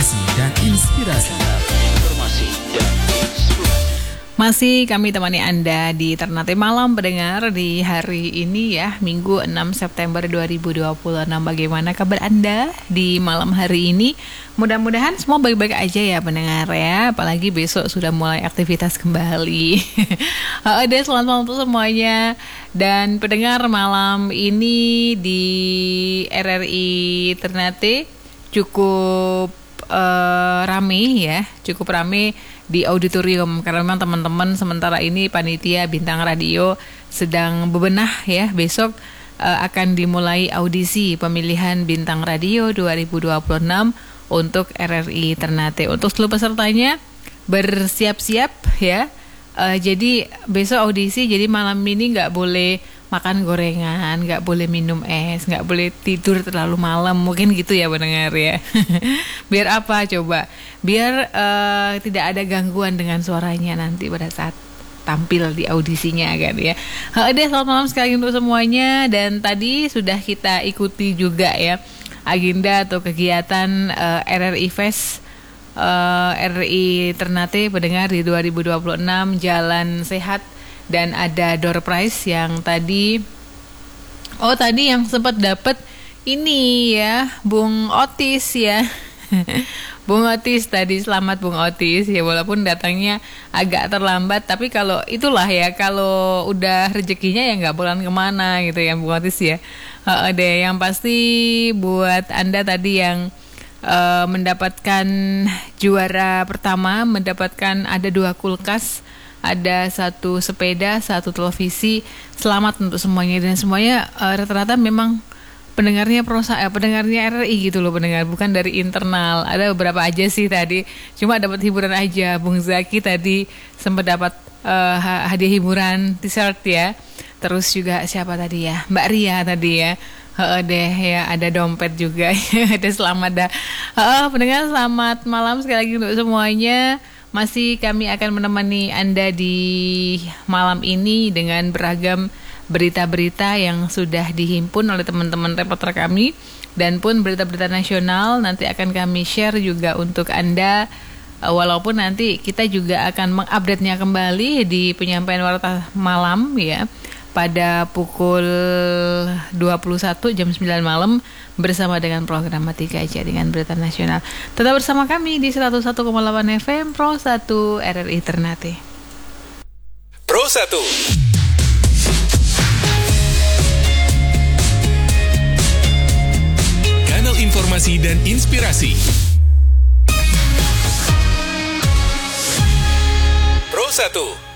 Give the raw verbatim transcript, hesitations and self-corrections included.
informasi dan inspirasi. Informasi dan inspirasi. Masih kami temani Anda di Ternate Malam pendengar di hari ini ya, Minggu enam September dua ribu dua puluh enam. Bagaimana kabar Anda di malam hari ini? Mudah-mudahan semua baik-baik aja ya pendengar ya, apalagi besok sudah mulai aktivitas kembali. Ada selamat malam untuk semuanya. Dan pendengar, malam ini di R R I Ternate cukup uh, rame ya, cukup rame di auditorium karena memang teman-teman sementara ini panitia Bintang Radio sedang bebenah ya, besok uh, akan dimulai audisi pemilihan Bintang Radio dua ribu dua puluh enam untuk R R I Ternate. Untuk seluruh pesertanya bersiap-siap ya. Uh, jadi besok audisi, jadi malam ini nggak boleh makan gorengan, nggak boleh minum es, nggak boleh tidur terlalu malam, mungkin gitu ya pendengar ya. Biar apa coba? Biar uh, tidak ada gangguan dengan suaranya nanti pada saat tampil di audisinya kan ya. Oke, selamat malam sekali untuk semuanya. Dan tadi sudah kita ikuti juga ya agenda atau kegiatan uh, R R I Fest uh, R R I Ternate pendengar di dua ribu dua puluh enam, Jalan Sehat. Dan ada door prize yang tadi, oh tadi yang sempat dapat ini ya, Bung Otis ya. Bung Otis tadi, selamat Bung Otis ya, walaupun datangnya agak terlambat, tapi kalau itulah ya, kalau udah rezekinya ya nggak bulan kemana gitu ya Bung Otis ya. Uh, deh, yang pasti buat Anda tadi yang uh, mendapatkan juara pertama, mendapatkan ada dua kulkas, ada satu sepeda, satu televisi. Selamat untuk semuanya, dan semuanya uh, rata-rata memang pendengarnya prosa, eh, pendengarnya R R I gitu loh pendengar, bukan dari internal. Ada beberapa aja sih tadi, cuma dapat hiburan aja. Bung Zaki tadi sempat dapat uh, hadiah hiburan t-shirt ya. Terus juga siapa tadi ya, Mbak Ria tadi ya. Heeh deh ya, ada dompet juga. Ada selamat dah. Heeh, pendengar selamat malam sekali lagi untuk semuanya. Masih kami akan menemani Anda di malam ini dengan beragam berita-berita yang sudah dihimpun oleh teman-teman reporter kami, dan pun berita-berita nasional nanti akan kami share juga untuk Anda, walaupun nanti kita juga akan mengupdate-nya kembali di penyampaian warta malam ya pada pukul dua puluh satu jam sembilan malam bersama dengan program Mati Gajah dengan berita nasional. Tetap bersama kami di seratus satu koma delapan F M Pro satu R R I Ternate. Pro satu. Kanal informasi dan inspirasi. Pro satu.